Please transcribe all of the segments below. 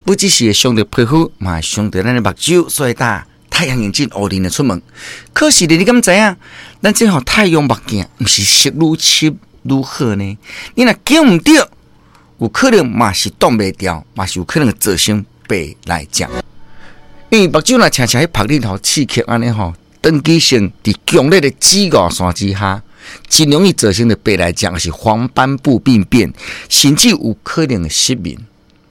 不只是伤到皮肤，嘛伤到咱的目睭，所以戴太阳眼镜乌林的出门。可是你敢知影？咱这号太阳目镜，不是色愈深愈好呢？你若拣唔到，有可能嘛是挡袂掉，嘛是有可能造成白内障。因为目睭若常常喺曝日头刺激安尼吼，长期性伫强烈的紫外线之下，真容易造成的白内障是黄斑部病变，甚至有可能的失明。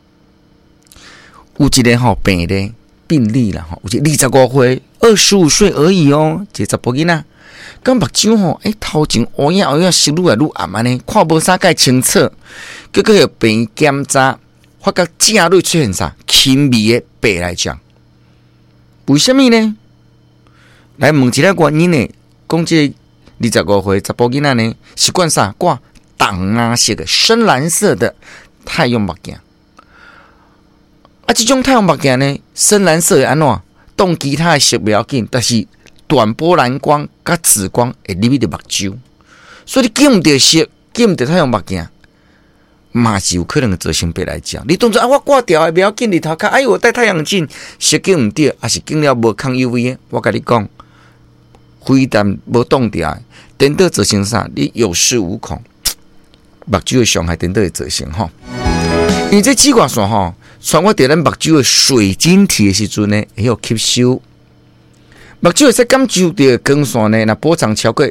有一个病的病例啦，有一个25岁、25岁而已哦，一个查甫囡仔，咁目睭头前乌影乌影，是愈来愈暗安尼，看无啥介清楚，结果要病院检查，发觉正类出现啥轻微的白内障。为什么呢？来问一下原因呢？讲这25岁查甫囡仔呢，习惯啥？挂淡蓝色的、深蓝色的太阳目镜。这种太阳目镜呢，深蓝色的安怎？当其他的色不要紧，但是短波蓝光甲紫光会入去目睭，所以你见唔到色，见唔到太阳目镜，嘛是有可能造成白内障。你当作我挂掉的不要紧，日头看，我戴太阳镜，色见唔到，还是见了无抗 UV 的。我跟你讲，非但无挡掉，等到造成啥？你有恃无恐，目睭的伤害等到会造成吼。因为这紫外线吼，穿过咱目睭的水晶体的时阵呢，会有吸收。目睭会使感受到光线呢，那波长超过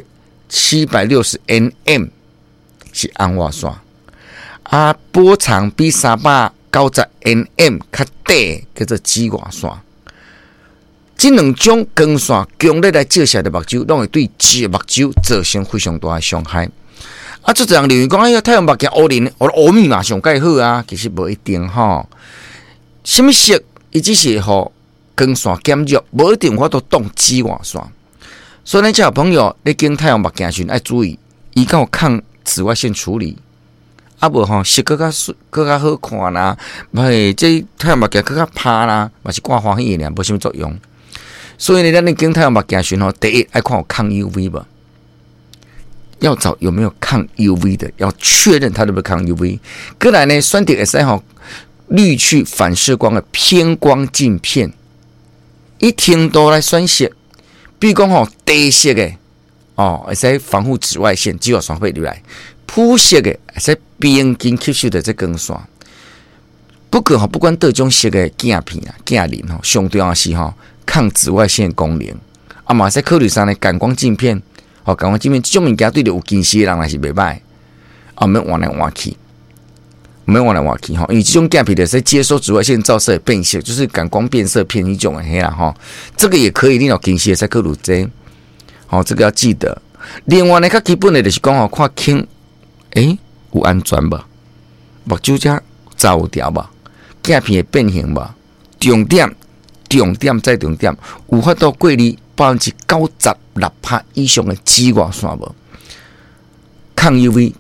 760 nm 是红外线，波长比390 nm 较低叫做紫外线。这两种光线强烈来照射的目睭，拢会对目睭造成非常大的伤害。这人认为讲，太阳目镜乌林，乌咪嘛上介好啊，其实无一定吼。什么色，伊只是互光线减弱，无一定我都挡紫外线。所以呢，小朋友你拣太阳目镜时要注意，伊敢有抗紫外线处理，无吼色更较好看啦，这太阳目镜更较拍啦，嘛是挂欢喜的，无什么作用。所以呢，咱你拣太阳目镜时吼，第一要看有抗 UV 无。要找有没有抗 UV 的，要确认它有没有抗 UV。再来呢，选择会使滤去反射光的偏光镜片，以程度来选择。比如讲低色的会使防护紫外线，紫外线会入来；普色的会使边间吸收的这光线。不过不管多种色的镜片镜林上重要是抗紫外线功能。嘛使考虑啥呢？感光镜片。感光镜片这种物件对着有近视的人还是袂歹，免换来换去，因为这种镜片的是接收紫外线照射的变色，就是感光变色片一种的黑啦这个也可以，你有近视的才考虑这，这个要记得。另外呢，较基本的就是讲看轻，有安全无？目睭遮走条无？镜片的变形无？重点再重点，有法度过滤96%以上的紫外线无？抗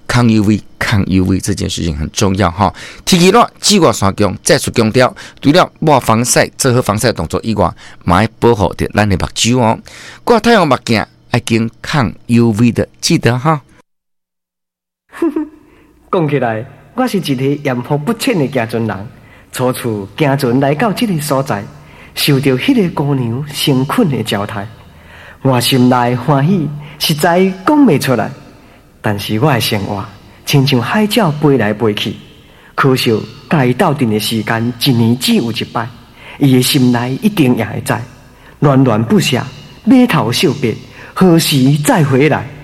UV 这件事情很重要哈。天气热，紫外线强，再次强调，除了抹防晒、做好防晒动作以外，嘛要保护着咱的目睭哦。挂太阳目镜要经抗 UV 的，记得哈。 讲起来，我是一个艳福不浅的行船人，初次行船来到这个所在。受到迄个姑娘诚恳的招待，我心内欢喜，实在讲袂出来。但是我的生活亲像海鸟飞来飞去，可惜甲伊斗阵的时间一年只有一摆，伊的心内一定也会知，恋恋不舍，码头惜别，何时再回来？